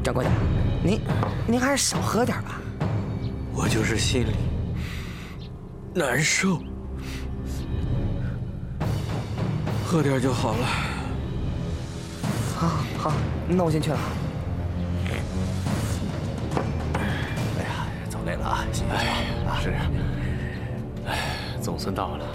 掌柜的，您还是少喝点吧。 我就是心里难受，喝点就好了。 好，那我先去了。 哎呀，走累了啊，洗个澡啊。 是。总算到了。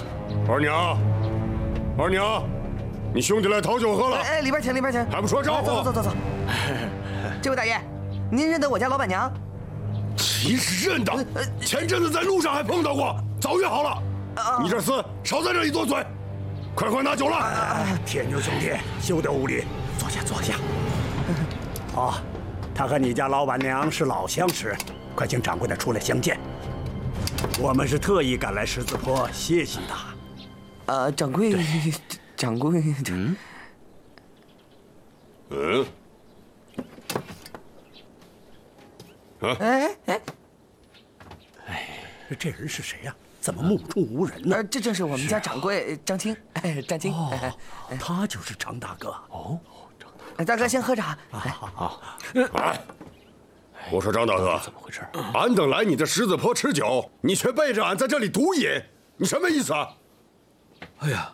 二娘，你兄弟来讨酒喝了。 哎，里边请， 还不说招呼？ 走。这位大爷，您认得我家老板娘？ 其实认得，前阵子在路上还碰到过，早约好了。你这厮少在这里多嘴，快拿酒来！ 铁牛兄弟，休得无礼，坐下。哦，他和你家老板娘是老相识，快请掌柜的出来相见。我们是特意赶来十字坡谢谢他。 掌柜。 这人是谁呀？怎么目中无人呢？ 这正是我们家掌柜张青，张青。 他就是张大哥。哦， 大哥先喝茶。 好。哎，我说张大哥， 怎么回事？ 俺等来你这十字坡吃酒，你却背着俺在这里独饮，你什么意思啊？ 哎呀，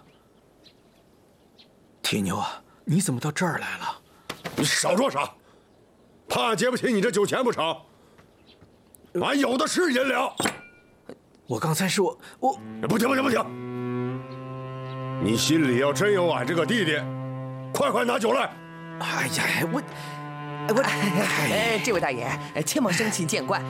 铁牛啊，你怎么到这儿来了？ 你少说啥，怕俺结不起你这酒钱不成？俺有的是银两。 我刚才是我不听！你心里要真有俺这个弟弟，快拿酒来！ 哎呀， 这位大爷，切莫生气见惯。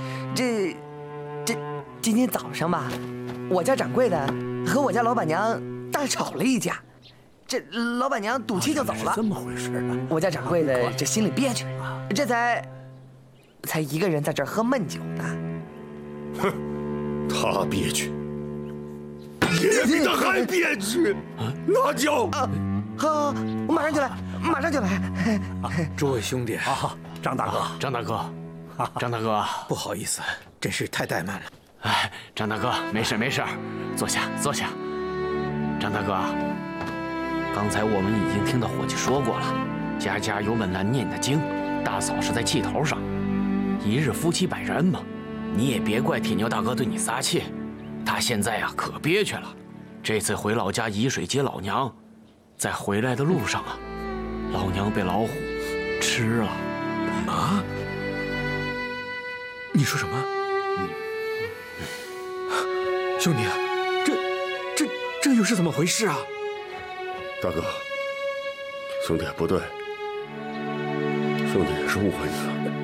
今天早上吧，我家掌柜的和我家老板娘大吵了一架，这老板娘赌气就走了。 这么回事啊？ 我家掌柜的这心里憋屈，这才一个人在这儿喝闷酒呢。 哼，他憋屈，爷比他还憋屈。拿酒。 好，我马上就来。 诸位兄弟， 好，张大哥， 张大哥， 不好意思，真是太怠慢了。 哎，张大哥，没事，坐下。张大哥，刚才我们已经听到伙计说过了，家家有本难念的经，大嫂是在气头上，一日夫妻百日恩嘛。你也别怪铁牛大哥对你撒气，他现在啊可憋屈了。这次回老家沂水接老娘，在回来的路上啊，老娘被老虎吃了。 啊？你说什么？兄弟啊，这又是怎么回事啊？ 大哥，兄弟不对，兄弟也是误会你了。